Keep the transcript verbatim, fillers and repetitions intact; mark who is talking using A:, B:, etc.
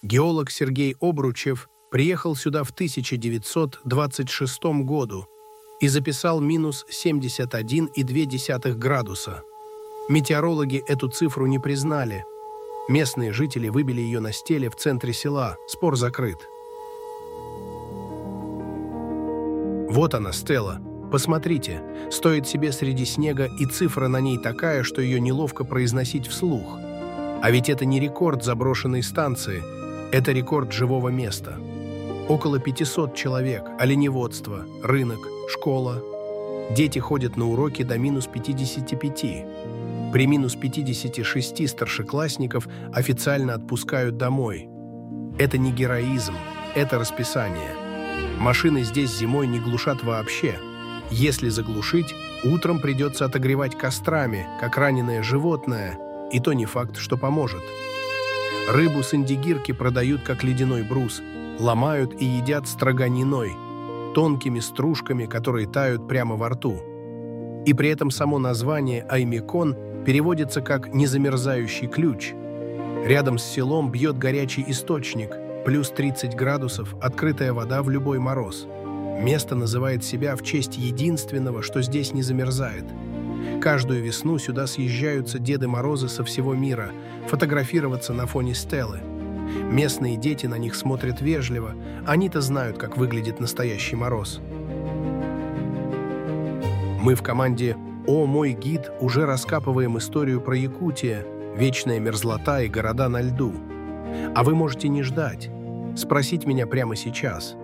A: Геолог Сергей Обручев приехал сюда в тысяча девятьсот двадцать шестом году и записал минус семьдесят один и две десятых градуса. Метеорологи эту цифру не признали. Местные жители выбили ее на стеле в центре села. Спор закрыт. Вот она, стела. Посмотрите, стоит себе среди снега, и цифра на ней такая, что ее неловко произносить вслух. А ведь это не рекорд заброшенной станции, это рекорд живого места. Около пятисот человек, оленеводство, рынок, школа. Дети ходят на уроки до минус пятидесяти пяти. При минус пятидесяти шести старшеклассников официально отпускают домой. Это не героизм, это расписание. Машины здесь зимой не глушат вообще. Если заглушить, утром придется отогревать кострами, как раненое животное, и то не факт, что поможет. Рыбу с индигирки продают как ледяной брус, ломают и едят строганиной, тонкими стружками, которые тают прямо во рту. И при этом само название «Аймекон» переводится как «незамерзающий ключ». Рядом с селом бьет горячий источник, плюс тридцать градусов, открытая вода в любой мороз. Место называет себя в честь единственного, что здесь не замерзает. Каждую весну сюда съезжаются Деды Морозы со всего мира фотографироваться на фоне стелы. Местные дети на них смотрят вежливо, они-то знают, как выглядит настоящий мороз. Мы в команде «О, мой гид» уже раскапываем историю про Якутию, вечная мерзлота и города на льду. А вы можете не ждать, спросить меня прямо сейчас.